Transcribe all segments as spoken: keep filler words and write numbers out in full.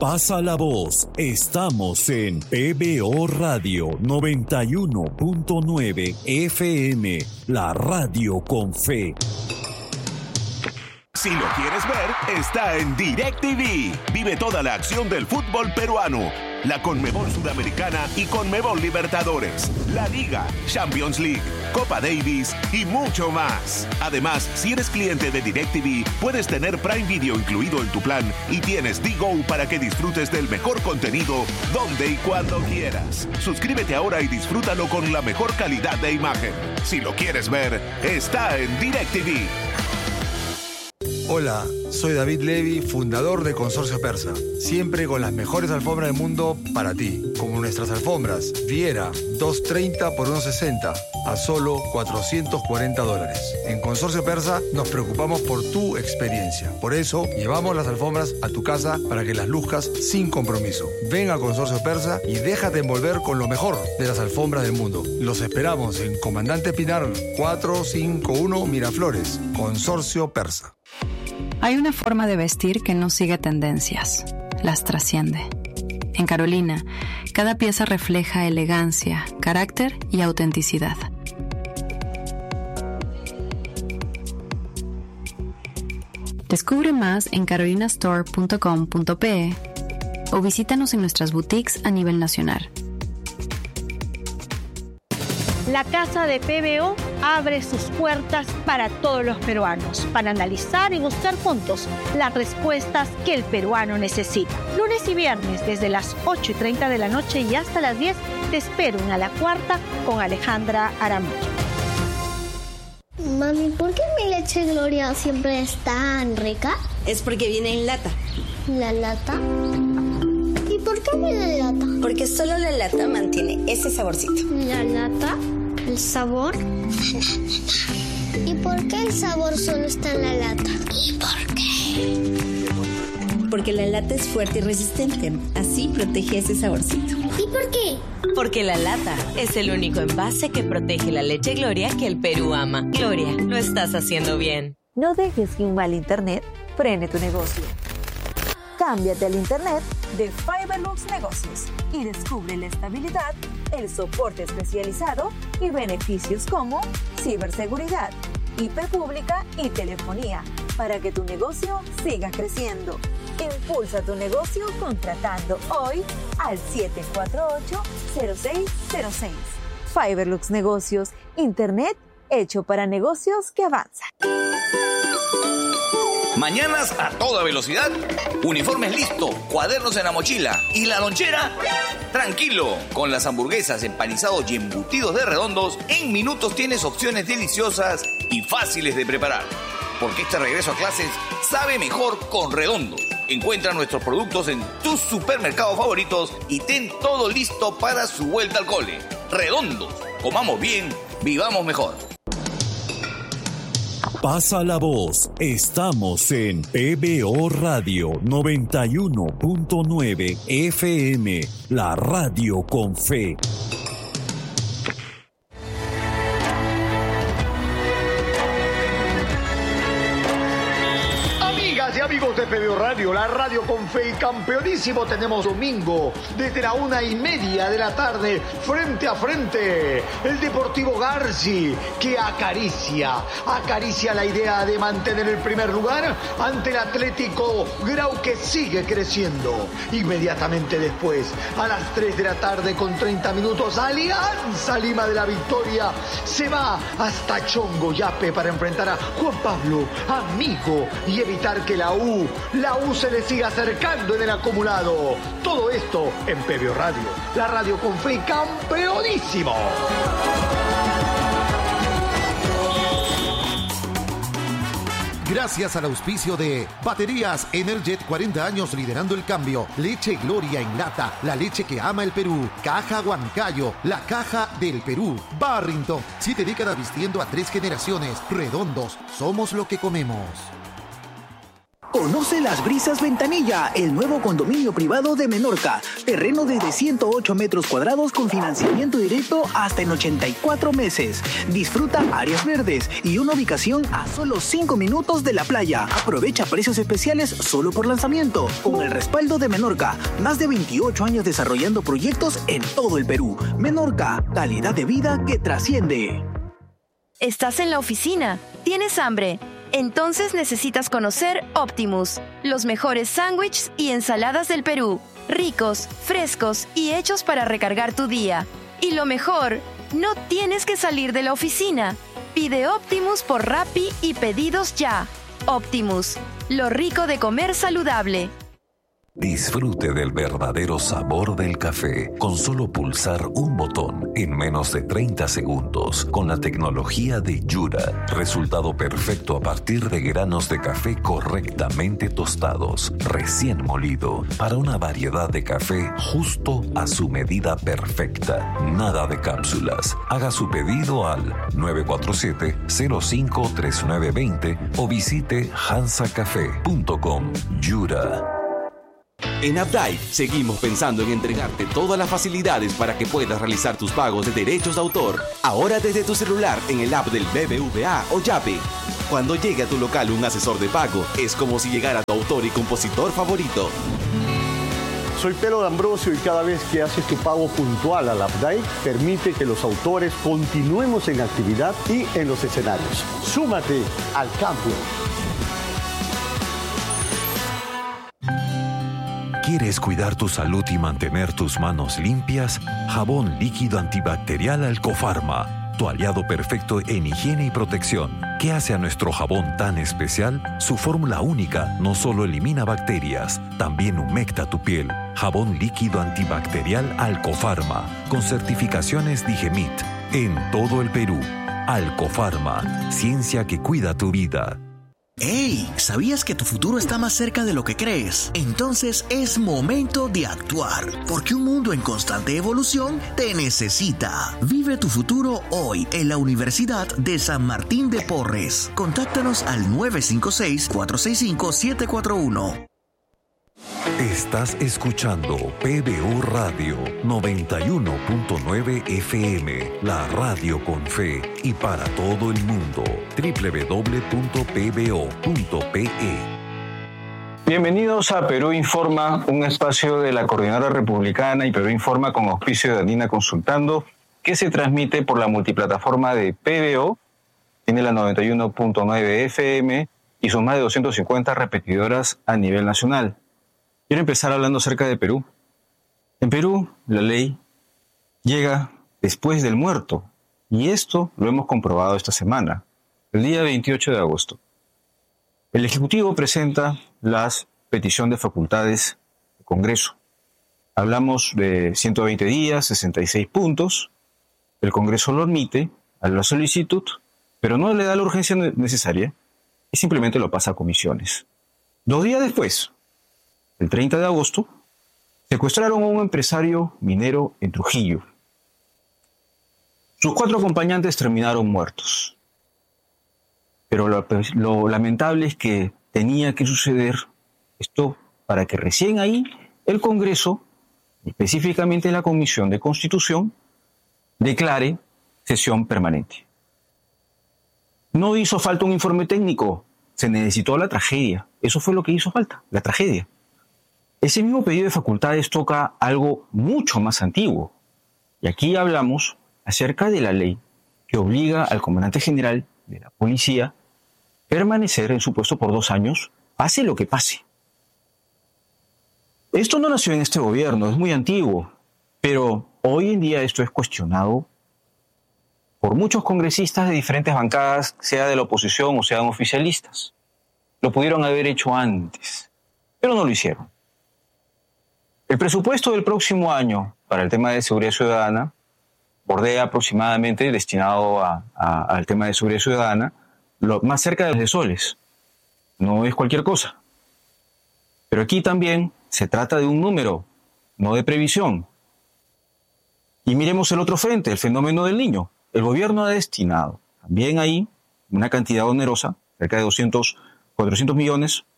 Pasa la voz. Estamos en P B O Radio noventa y uno punto nueve F M, la radio con fe. Si lo quieres ver, está en DirecTV. Vive toda la acción del fútbol peruano, la Conmebol Sudamericana y Conmebol Libertadores, la Liga, Champions League, Copa Davis y mucho más. Además, si eres cliente de DirecTV, puedes tener Prime Video incluido en tu plan y tienes D-Go para que disfrutes del mejor contenido donde y cuando quieras. Suscríbete ahora y disfrútalo con la mejor calidad de imagen. Si lo quieres ver, está en DirecTV. Hola, soy David Levy, fundador de Consorcio Persa. Siempre con las mejores alfombras del mundo para ti. Como nuestras alfombras Viera, doscientos treinta por ciento sesenta, a solo cuatrocientos cuarenta dólares. En Consorcio Persa nos preocupamos por tu experiencia. Por eso, llevamos las alfombras a tu casa para que las luzcas sin compromiso. Ven a Consorcio Persa y déjate envolver con lo mejor de las alfombras del mundo. Los esperamos en Comandante Pinar cuatrocientos cincuenta y uno Miraflores. Consorcio Persa. Hay una forma de vestir que no sigue tendencias, las trasciende. En Carolina, cada pieza refleja elegancia, carácter y autenticidad. Descubre más en carolina store punto com punto pe o visítanos en nuestras boutiques a nivel nacional. La Casa de P B O abre sus puertas para todos los peruanos, para analizar y buscar juntos las respuestas que el peruano necesita. Lunes y viernes, desde las ocho y treinta de la noche y hasta las diez, te espero en A la Cuarta con Alejandra Aramillo. Mami, ¿por qué mi leche Gloria siempre es tan rica? Es porque viene en lata. ¿La lata? ¿Y por qué viene en lata? Porque solo la lata mantiene ese saborcito. ¿La lata? ¿El sabor? ¿Y por qué el sabor solo está en la lata? ¿Y por qué? Porque la lata es fuerte y resistente. Así protege ese saborcito. ¿Y por qué? Porque la lata es el único envase que protege la leche Gloria que el Perú ama. Gloria, lo estás haciendo bien. No dejes que un mal internet frene tu negocio. Cámbiate al internet de Fiberlux Negocios y descubre la estabilidad, el soporte especializado y beneficios como ciberseguridad, I P pública y telefonía para que tu negocio siga creciendo. Impulsa tu negocio contratando hoy al siete cuatro ocho, cero seis cero seis. Fiberlux Negocios, internet hecho para negocios que avanzan. Mañanas a toda velocidad, uniformes listo, cuadernos en la mochila y la lonchera. Tranquilo, con las hamburguesas, empanizados y embutidos de Redondos, en minutos tienes opciones deliciosas y fáciles de preparar. Porque este regreso a clases sabe mejor con Redondos. Encuentra nuestros productos en tus supermercados favoritos y ten todo listo para su vuelta al cole. Redondos, comamos bien, vivamos mejor. Pasa la voz. Estamos en P B O Radio noventa y uno punto nueve F M, la radio con fe. Amigas y amigos de P B O Radio, la radio con fe y campeonísimo, tenemos domingo desde la una y media de la tarde, frente a frente, el Deportivo Garci, que acaricia, acaricia la idea de mantener el primer lugar ante el Atlético Grau, que sigue creciendo. Inmediatamente después, a las tres de la tarde con treinta minutos, Alianza Lima de la Victoria se va hasta Chongo Yape para enfrentar a Juan Pablo Amigo y evitar que la U, la U se le siga acercando en el acumulado. Todo esto en P B O Radio, la radio con fe y campeonísimo. Gracias al auspicio de Baterías Energet, cuarenta años liderando el cambio. Leche Gloria en lata, la leche que ama el Perú. Caja Huancayo, la caja del Perú. Barrington, siete décadas vistiendo a tres generaciones. Redondos, somos lo que comemos. Conoce Las Brisas Ventanilla, el nuevo condominio privado de Menorca. Terreno desde ciento ocho metros cuadrados con financiamiento directo hasta en ochenta y cuatro meses. Disfruta áreas verdes y una ubicación a solo cinco minutos de la playa. Aprovecha precios especiales solo por lanzamiento. Con el respaldo de Menorca, más de veintiocho años desarrollando proyectos en todo el Perú. Menorca, calidad de vida que trasciende. ¿Estás en la oficina? ¿Tienes hambre? Entonces necesitas conocer Optimus, los mejores sándwiches y ensaladas del Perú, ricos, frescos y hechos para recargar tu día. Y lo mejor, no tienes que salir de la oficina. Pide Optimus por Rappi y pedidos ya. Optimus, lo rico de comer saludable. Disfrute del verdadero sabor del café con solo pulsar un botón en menos de treinta segundos con la tecnología de Yura. Resultado perfecto a partir de granos de café correctamente tostados, recién molido, para una variedad de café justo a su medida perfecta. Nada de cápsulas. Haga su pedido al nueve cuatro siete, cero cinco tres nueve dos cero o visite hansa café punto com. Yura. En Updike seguimos pensando en entregarte todas las facilidades para que puedas realizar tus pagos de derechos de autor. Ahora desde tu celular en el app del B B V A o Yape. Cuando llegue a tu local un asesor de pago, es como si llegara tu autor y compositor favorito. Soy Pedro D'Ambrosio y cada vez que haces tu pago puntual al Updike, permite que los autores continuemos en actividad y en los escenarios. Súmate al cambio. ¿Quieres cuidar tu salud y mantener tus manos limpias? Jabón líquido antibacterial Alcofarma, tu aliado perfecto en higiene y protección. ¿Qué hace a nuestro jabón tan especial? Su fórmula única no solo elimina bacterias, también humecta tu piel. Jabón líquido antibacterial Alcofarma, con certificaciones Digemit, en todo el Perú. Alcofarma, ciencia que cuida tu vida. ¡Hey! ¿Sabías que tu futuro está más cerca de lo que crees? Entonces es momento de actuar, porque un mundo en constante evolución te necesita. Vive tu futuro hoy en la Universidad de San Martín de Porres. Contáctanos al nueve cinco seis, cuatro seis cinco, siete cuatro uno. Estás escuchando P B O Radio noventa y uno punto nueve F M, la radio con fe y para todo el mundo. doble u doble u doble u punto p b o punto p e. Bienvenidos a Perú Informa, un espacio de la Coordinadora Republicana y Perú Informa con auspicio de Andina Consultando, que se transmite por la multiplataforma de P B O, tiene la noventa y uno punto nueve F M y son más de doscientas cincuenta repetidoras a nivel nacional. Quiero empezar hablando acerca de Perú. En Perú, la ley llega después del muerto, y esto lo hemos comprobado esta semana, el día veintiocho de agosto. El Ejecutivo presenta la petición de facultades del Congreso. Hablamos de ciento veinte días, sesenta y seis puntos. El Congreso lo admite a la solicitud, pero no le da la urgencia necesaria y simplemente lo pasa a comisiones. Dos días después, el treinta de agosto, secuestraron a un empresario minero en Trujillo. Sus cuatro acompañantes terminaron muertos. Pero lo, lo lamentable es que tenía que suceder esto para que recién ahí el Congreso, específicamente la Comisión de Constitución, declare sesión permanente. No hizo falta un informe técnico, se necesitó la tragedia. Eso fue lo que hizo falta, la tragedia. Ese mismo pedido de facultades toca algo mucho más antiguo. Y aquí hablamos acerca de la ley que obliga al comandante general de la policía a permanecer en su puesto por dos años, pase lo que pase. Esto no nació en este gobierno, es muy antiguo, pero hoy en día esto es cuestionado por muchos congresistas de diferentes bancadas, sea de la oposición o sean oficialistas. Lo pudieron haber hecho antes, pero no lo hicieron. El presupuesto del próximo año para el tema de seguridad ciudadana bordea aproximadamente, destinado a, a, al tema de seguridad ciudadana, lo, más cerca de los soles. No es cualquier cosa. Pero aquí también se trata de un número, no de previsión. Y miremos el otro frente, el fenómeno del niño. El gobierno ha destinado también ahí una cantidad onerosa, cerca de doscientos, cuatrocientos millones,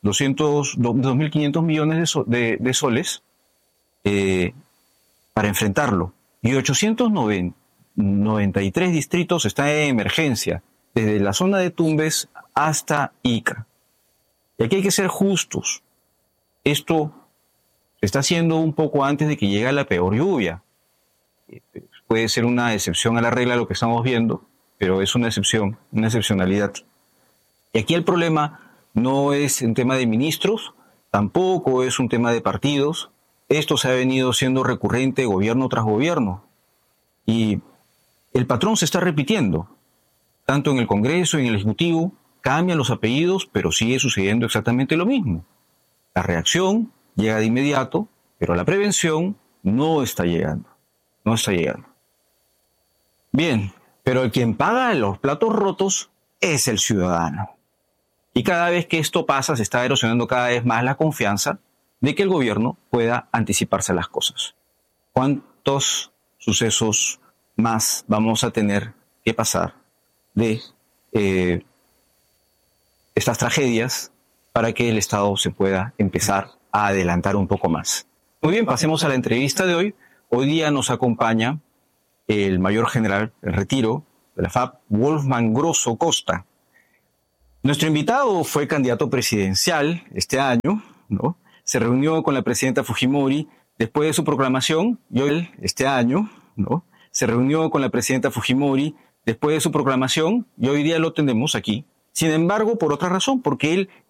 doscientos, dos mil quinientos millones de, so, de, de soles eh, para enfrentarlo. Y ochocientos noventa y tres distritos están en emergencia, desde la zona de Tumbes hasta Ica. Y aquí hay que ser justos. Esto se está haciendo un poco antes de que llegue la peor lluvia. Puede ser una excepción a la regla lo que estamos viendo, pero es una excepción, una excepcionalidad. Y aquí el problema no es un tema de ministros, tampoco es un tema de partidos. Esto se ha venido siendo recurrente gobierno tras gobierno. Y el patrón se está repitiendo, tanto en el Congreso y en el Ejecutivo. Cambian los apellidos, pero sigue sucediendo exactamente lo mismo. La reacción llega de inmediato, pero la prevención no está llegando. No está llegando. Bien, pero el quien paga los platos rotos es el ciudadano. Y cada vez que esto pasa, se está erosionando cada vez más la confianza de que el gobierno pueda anticiparse a las cosas. ¿Cuántos sucesos más vamos a tener que pasar de eh, estas tragedias para que el Estado se pueda empezar a adelantar un poco más? Muy bien, pasemos a la entrevista de hoy. Hoy día nos acompaña el mayor general en retiro de la F A P, Wolfman Grosso Costa. Nuestro invitado fue candidato presidencial este año, ¿no? Se reunió con la presidenta Fujimori después de su proclamación, y hoy, este año, ¿no? Se reunió con la presidenta Fujimori después de su proclamación, y hoy día lo tenemos aquí. Sin embargo, por otra razón, porque él